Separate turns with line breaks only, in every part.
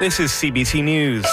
This is CBC News.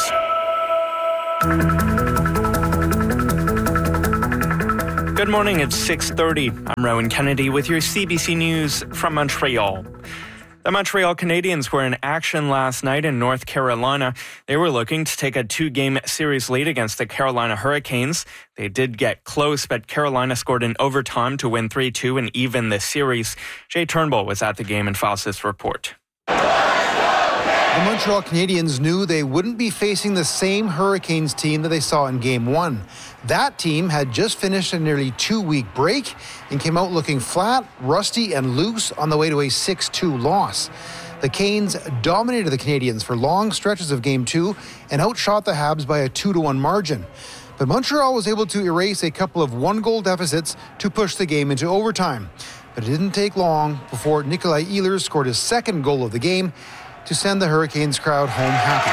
Good morning, it's 6:30. I'm Rowan Kennedy with your CBC News from Montreal. The Montreal Canadiens were in action last night in North Carolina. They were looking to take a 2-game series lead against the Carolina Hurricanes. They did get close, but Carolina scored in overtime to win 3-2 and even the series. Jay Turnbull was at the game and files this report.
The Montreal Canadiens knew they wouldn't be facing the same Hurricanes team that they saw in Game 1. That team had just finished a nearly 2-week break and came out looking flat, rusty, and loose on the way to a 6-2 loss. The Canes dominated the Canadiens for long stretches of Game 2 and outshot the Habs by a 2-1 margin. But Montreal was able to erase a couple of one-goal deficits to push the game into overtime. But it didn't take long before Nikolai Ehlers scored his second goal of the game to send the Hurricanes crowd home happy.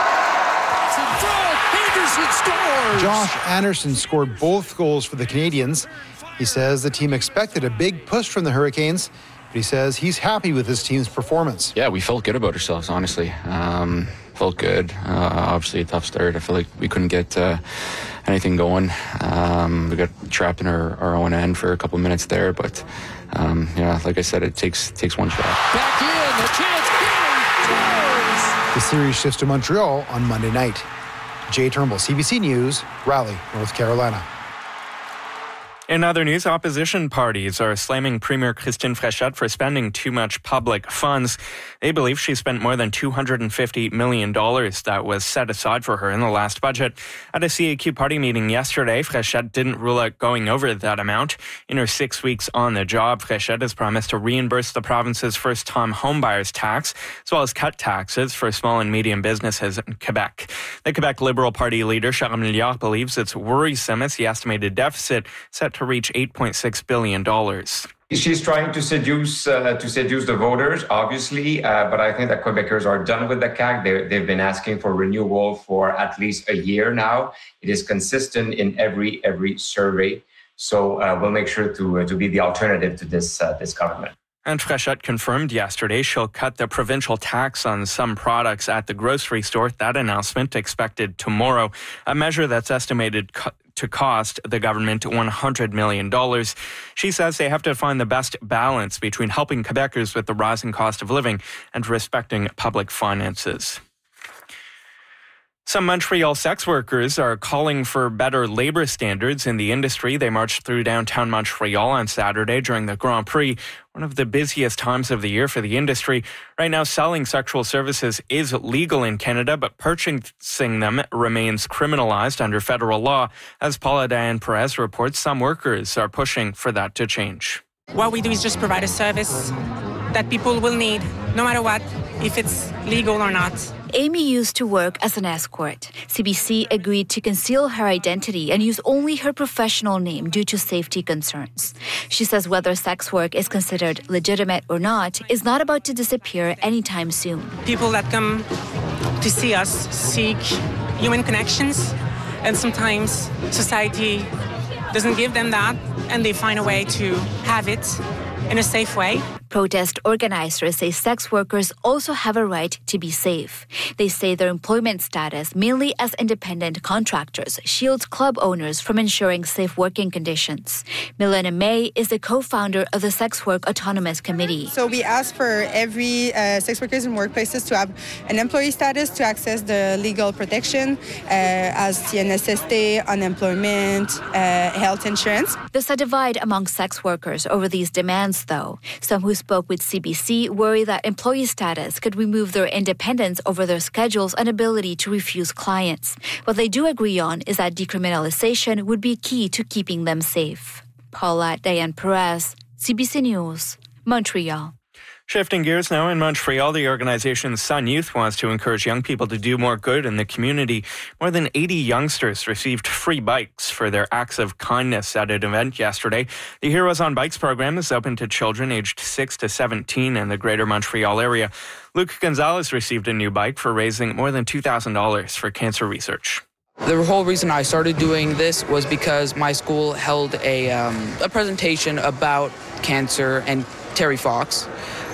Josh Anderson scored both goals for the Canadiens. He says the team expected a big push from the Hurricanes, but he says he's happy with his team's performance.
Yeah, we felt good about ourselves, honestly. Felt good. Obviously a tough start. I feel like we couldn't get anything going. We got trapped in our own end for a couple of minutes there, but yeah, like I said, it takes one shot.
Back in, a chance.
The series shifts to Montreal on Monday night. Jay Turnbull, CBC News, Raleigh, North Carolina.
In other news, opposition parties are slamming Premier Christine Fréchette for spending too much public funds. They believe she spent more than $250 million that was set aside for her in the last budget. At a CAQ party meeting yesterday, Fréchette didn't rule out going over that amount. In her 6 weeks on the job, Fréchette has promised to reimburse the province's first-time homebuyers tax, as well as cut taxes for small and medium businesses in Quebec. The Quebec Liberal Party leader, Charles Milliard, believes it's worrisome as the estimated deficit set to reach $8.6 billion.
She's trying to seduce the voters, obviously, but I think that Quebecers are done with the CAQ. They've been asking for renewal for at least a year now. It is consistent in every survey. So we'll make sure to be the alternative to this government.
And Fréchette confirmed yesterday she'll cut the provincial tax on some products at the grocery store. That announcement expected tomorrow, a measure that's estimated to cost the government $100 million. She says they have to find the best balance between helping Quebecers with the rising cost of living and respecting public finances. Some Montreal sex workers are calling for better labor standards in the industry. They marched through downtown Montreal on Saturday during the Grand Prix, one of the busiest times of the year for the industry. Right now, selling sexual services is legal in Canada, but purchasing them remains criminalized under federal law. As Paula Diane Perez reports, some workers are pushing for that to change.
What we do is just provide a service that people will need, no matter what, if it's legal or not.
Amy used to work as an escort. CBC agreed to conceal her identity and use only her professional name due to safety concerns. She says whether sex work is considered legitimate or not is not about to disappear anytime soon.
People that come to see us seek human connections, and sometimes society doesn't give them that, and they find a way to have it in a safe way.
Protest organizers say sex workers also have a right to be safe. They say their employment status, mainly as independent contractors, shields club owners from ensuring safe working conditions. Milena May is the co-founder of the Sex Work Autonomous Committee.
So we ask for every sex workers in workplaces to have an employee status to access the legal protection as CNSST, unemployment, health insurance.
There's a divide among sex workers over these demands, though. Some who spoke with CBC worry that employee status could remove their independence over their schedules and ability to refuse clients. What they do agree on is that decriminalization would be key to keeping them safe. Paula Diane Perez, CBC News, Montreal.
Shifting gears now, in Montreal, the organization Sun Youth wants to encourage young people to do more good in the community. More than 80 youngsters received free bikes for their acts of kindness at an event yesterday. The Heroes on Bikes program is open to children aged 6 to 17 in the greater Montreal area. Luke Gonzalez received a new bike for raising more than $2,000 for cancer research.
The whole reason I started doing this was because my school held a presentation about cancer and Terry Fox.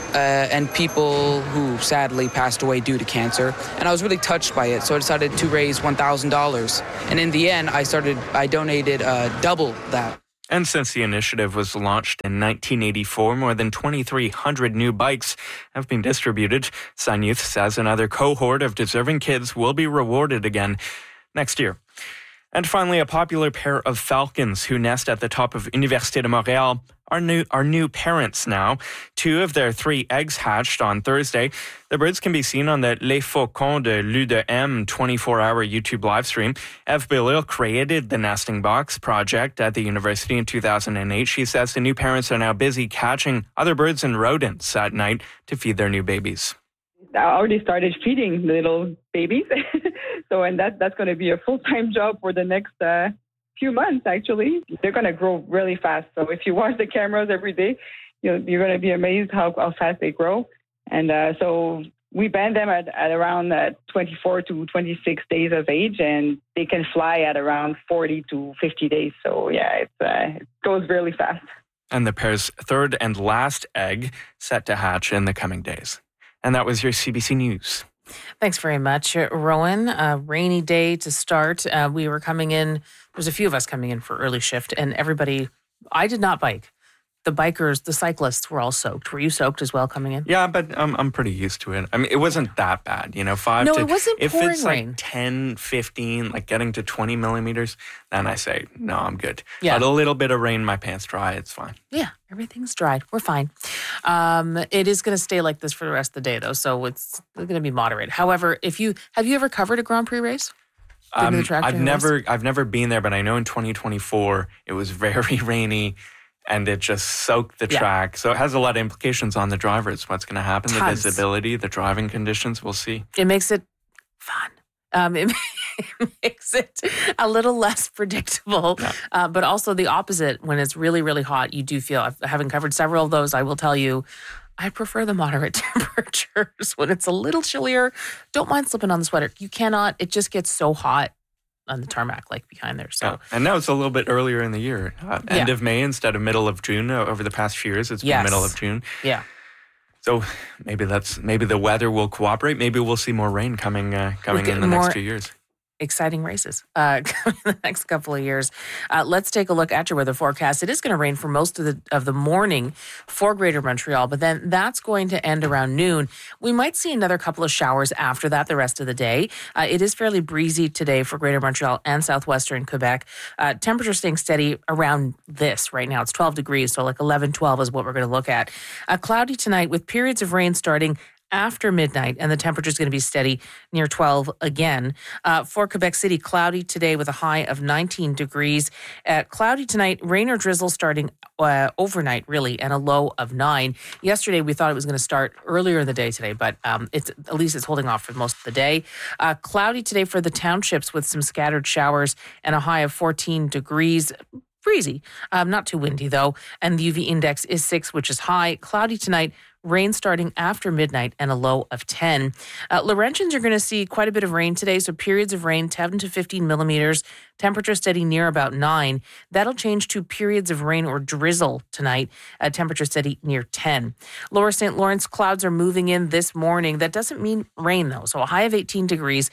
and people who sadly passed away due to cancer. And I was really touched by it, so I decided to raise $1,000. And in the end, I donated double that.
And since the initiative was launched in 1984, more than 2,300 new bikes have been distributed. Sun Youth says another cohort of deserving kids will be rewarded again next year. And finally, a popular pair of falcons who nest at the top of Université de Montréal are new parents now. 2 of their 3 eggs hatched on Thursday. The birds can be seen on the Les Faucons de l'U2M 24-hour YouTube live stream. Eve Bellil created the nesting box project at the university in 2008. She says the new parents are now busy catching other birds and rodents at night to feed their new babies.
I already started feeding the little babies. And that's going to be a full-time job for the next few months, actually. They're going to grow really fast. So if you watch the cameras every day, you're going to be amazed how fast they grow. And so we band them at around 24 to 26 days of age, and they can fly at around 40 to 50 days. So, yeah, it goes really fast.
And the pair's third and last egg set to hatch in the coming days. And that was your CBC News.
Thanks very much, Rowan. A rainy day to start. We were coming in, there's a few of us coming in for early shift, and everybody, I did not bike. The bikers, the cyclists were all soaked. Were you soaked as well coming in?
Yeah, but I'm pretty used to it. I mean, it wasn't that bad, 5
no,
to...
it wasn't
if
pouring
it's
rain.
like 10, 15, like getting to 20 millimeters, then I say, no, I'm good.
Yeah.
But a little bit of rain, my pants dry, it's fine.
Yeah, everything's dried. We're fine. It is going to stay like this for the rest of the day, though, so it's going to be moderate. However, have you ever covered a Grand Prix race?
I've never been there, but I know in 2024 it was very rainy. And it just soaked the track. So it has a lot of implications on the drivers. What's going to happen, the visibility, the driving conditions, we'll see.
It makes it fun. It makes it a little less predictable. Yeah. But also the opposite, when it's really, really hot, you do feel, having covered several of those, I will tell you, I prefer the moderate temperatures. When it's a little chillier, don't mind slipping on the sweater. You cannot, it just gets so hot on the tarmac, like behind there. So,
and now it's a little bit earlier in the year, end of May instead of middle of June. Over the past few years, it's been middle of June.
Yeah.
So maybe the weather will cooperate. Maybe we'll see more rain coming in the next few years.
Exciting races coming in the next couple of years. Let's take a look at your weather forecast. It is going to rain for most of the morning for Greater Montreal, but then that's going to end around noon. We might see another couple of showers after that the rest of the day. It is fairly breezy today for Greater Montreal and southwestern Quebec. Temperature staying steady around this right now. It's 12 degrees, so like 11, 12 is what we're going to look at. Cloudy tonight with periods of rain starting after midnight, and the temperature is going to be steady near 12 again. For Quebec City, cloudy today with a high of 19 degrees. Cloudy tonight, rain or drizzle starting overnight, really, and a low of 9. Yesterday, we thought it was going to start earlier in the day today, but at least it's holding off for most of the day. Cloudy today for the townships with some scattered showers and a high of 14 degrees. Breezy, not too windy though, and the UV index is 6, which is high. Cloudy tonight, rain starting after midnight and a low of 10. Laurentians are going to see quite a bit of rain today, so periods of rain 10 to 15 millimeters, temperature steady near about 9. That'll change to periods of rain or drizzle tonight, temperature steady near 10. Lower St. Lawrence, clouds are moving in this morning. That doesn't mean rain though, so a high of 18 degrees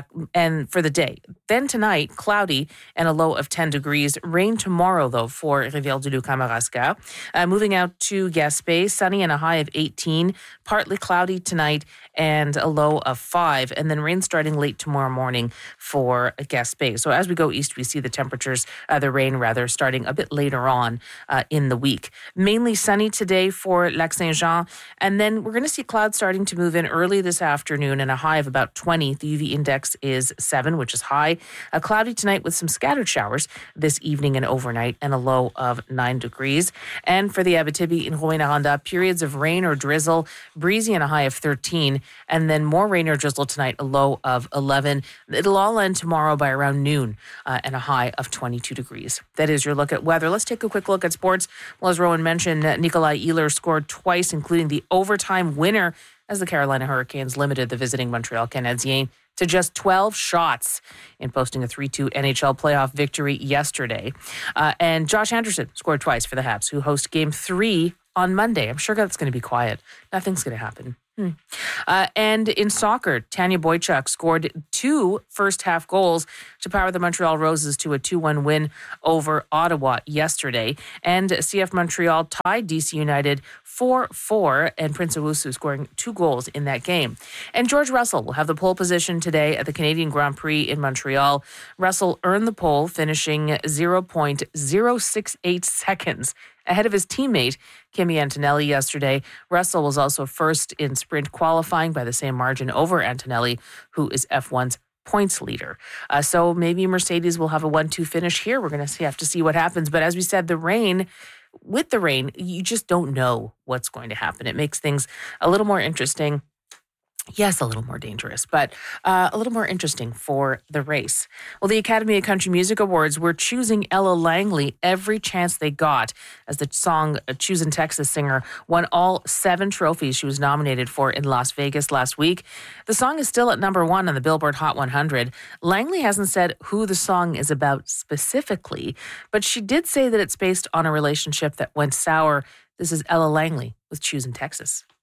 and for the day. Then tonight, cloudy and a low of 10 degrees. Rain tomorrow though for Rivière-du-Loup-Kamouraska. Moving out to Gaspé, sunny and a high of 18, partly cloudy tonight and a low of 5, and then rain starting late tomorrow morning for Gaspé. So as we go east, we see the temperatures, the rain rather, starting a bit later on in the week. Mainly sunny today for Lac-Saint-Jean, and then we're going to see clouds starting to move in early this afternoon and a high of about 20. The UV index is 7, which is high. Cloudy tonight with some scattered showers this evening and overnight, and a low of 9 degrees. And for the Abitibi in Rouyn-Noranda, periods of rain or drizzle, breezy and a high of 13, and then more rain or drizzle tonight, a low of 11. It'll all end tomorrow by around noon and a high of 22 degrees. That is your look at weather. Let's take a quick look at sports. Well, as Rowan mentioned, Nikolai Ehlers scored twice, including the overtime winner as the Carolina Hurricanes limited the visiting Montreal Canadiens to just 12 shots in posting a 3-2 NHL playoff victory yesterday. And Josh Anderson scored twice for the Habs, who host Game 3 on Monday. I'm sure that's going to be quiet. Nothing's going to happen. And in soccer, Tanya Boychuk scored 2 first-half goals to power the Montreal Roses to a 2-1 win over Ottawa yesterday. And CF Montreal tied DC United 4-4, and Prince Owusu scoring 2 goals in that game. And George Russell will have the pole position today at the Canadian Grand Prix in Montreal. Russell earned the pole, finishing 0.068 seconds ahead of his teammate, Kimi Antonelli, yesterday. Russell was also first in sprint qualifying by the same margin over Antonelli, who is F1's points leader. So maybe Mercedes will have a 1-2 finish here. We're going to have to see what happens. But as we said, with the rain, you just don't know what's going to happen. It makes things a little more interesting. Yes, a little more dangerous, but a little more interesting for the race. Well, the Academy of Country Music Awards were choosing Ella Langley every chance they got, as the song Choosing Texas singer won all 7 trophies she was nominated for in Las Vegas last week. The song is still at number 1 on the Billboard Hot 100. Langley hasn't said who the song is about specifically, but she did say that it's based on a relationship that went sour. This is Ella Langley with Choosing Texas.